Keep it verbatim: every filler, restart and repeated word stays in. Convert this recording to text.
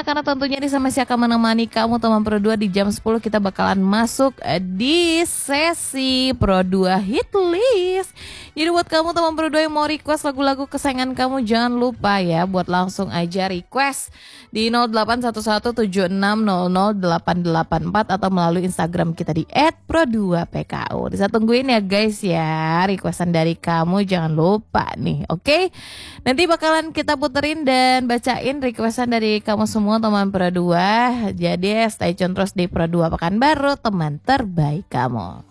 kemana-mana karena tentunya di Sama Si akan menemani kamu teman Pro dua di jam sepuluh kita bakalan masuk di sesi Pro dua Hit List. Jadi buat kamu teman Pro dua yang mau request lagu-lagu kesayangan kamu jangan lupa ya buat langsung aja request di nol delapan satu satu tujuh enam nol nol delapan delapan empat atau melalui Instagram kita di et pro dua p k u. Bisa tungguin ya guys ya requestan dari kamu jangan lupa nih, oke? Okay? Nanti bakalan kita puterin dan bacain requestan dari kamu semua teman Pro dua. Jadi stay tune terus di Pro dua Pekanbaru, teman terbaik kamu.